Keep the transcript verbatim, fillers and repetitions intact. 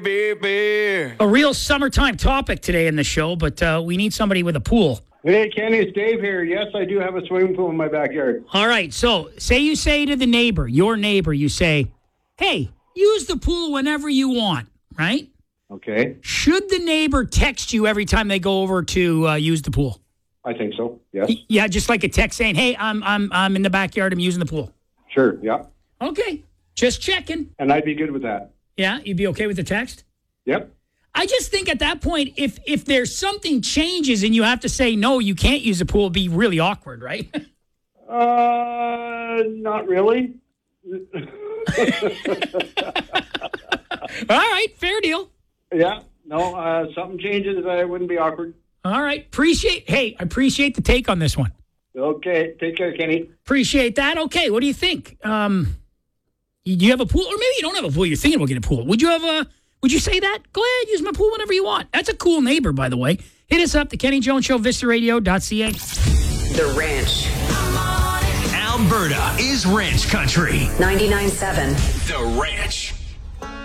baby. A real summertime topic today in the show, but uh, we need somebody with a pool. Hey, Kenny, it's Dave here. Yes, I do have a swimming pool in my backyard. All right, so say you say to the neighbor, your neighbor, you say, hey, use the pool whenever you want, right? Okay. Should the neighbor text you every time they go over to uh, use the pool? I think so, yes. Yeah, just like a text saying, hey, I'm I'm I'm in the backyard, I'm using the pool. Sure, yeah. Okay, just checking. And I'd be good with that. Yeah, you'd be okay with the text? Yep. I just think at that point, if if there's something changes and you have to say, no, you can't use the pool, it'd be really awkward, right? uh, not really. All right, fair deal. Yeah, no, uh, something changes, I wouldn't be awkward. All right, appreciate, hey, I appreciate the take on this one. Okay, take care, Kenny. Appreciate that. Okay, what do you think? Um, do you have a pool? Or maybe you don't have a pool, you're thinking about getting a pool. Would you have a... Would you say that? Go ahead, use my pool whenever you want. That's a cool neighbor, by the way. Hit us up, the Kenny Jones Show, vista radio dot c a. The Ranch. Alberta is ranch country. ninety-nine point seven. The Ranch.